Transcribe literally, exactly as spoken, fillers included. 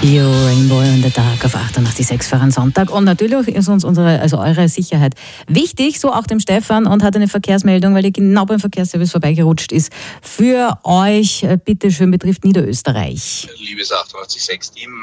Bio Rainbow in the Dark auf achtundachtzig Komma sechs für einen Sonntag. Und natürlich ist uns unsere, also eure Sicherheit wichtig, so auch dem Stefan, und hat eine Verkehrsmeldung, weil die genau beim Verkehrsservice vorbeigerutscht ist. Für euch, bitte schön, betrifft Niederösterreich. Liebes achtundachtzig Komma sechs Team,